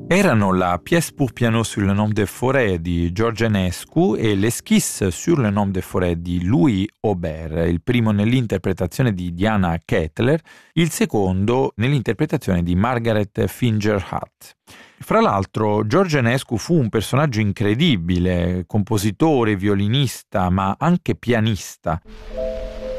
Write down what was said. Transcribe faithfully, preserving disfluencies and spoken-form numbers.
Erano la pièce pour piano sur le nom de Fauré di George Enescu e l'esquisse sur le nom de Fauré di Louis Aubert, il primo nell'interpretazione di Diana Kettler, il secondo nell'interpretazione di Margaret Finger-Hutt. Fra l'altro, George Enescu fu un personaggio incredibile, compositore, violinista, ma anche pianista.